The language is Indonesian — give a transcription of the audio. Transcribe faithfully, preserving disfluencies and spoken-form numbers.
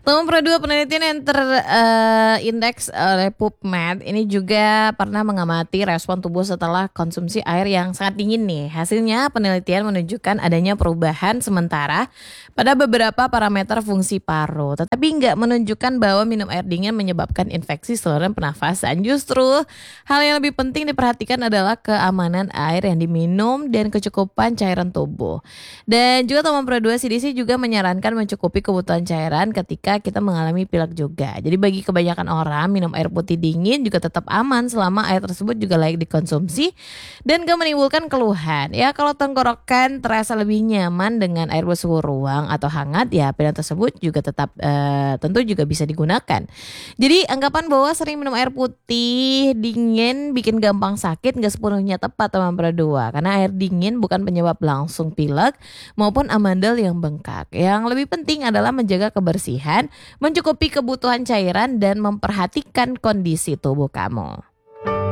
Nomor dua, penelitian yang terindeks oleh PubMed ini juga pernah mengamati respon tubuh setelah konsumsi air yang sangat dingin nih. Hasilnya penelitian menunjukkan adanya perubahan sementara pada beberapa parameter fungsi paru, tetapi nggak menunjukkan bahwa minum air dingin menyebabkan infeksi saluran pernafasan. Justru hal yang lebih penting diperhatikan adalah keamanan air yang diminum dan kecukupan cairan tubuh. Dan juga nomor dua, C D C juga menyarankan mencukupi kebutuhan cairan ketika kita mengalami pilek juga. Jadi bagi kebanyakan orang, minum air putih dingin juga tetap aman selama air tersebut juga layak dikonsumsi dan gak menimbulkan keluhan. Ya kalau tenggorokan terasa lebih nyaman dengan air bersuhu ruang atau hangat, ya pilihan tersebut juga tetap eh, tentu juga bisa digunakan. Jadi anggapan bahwa sering minum air putih dingin bikin gampang sakit gak sepenuhnya tepat nomor dua, karena air dingin bukan penyebab langsung pilek maupun amandel yang bengkak. Yang lebih penting adalah menjaga kebersihan, mencukupi kebutuhan cairan, dan memperhatikan kondisi tubuh kamu.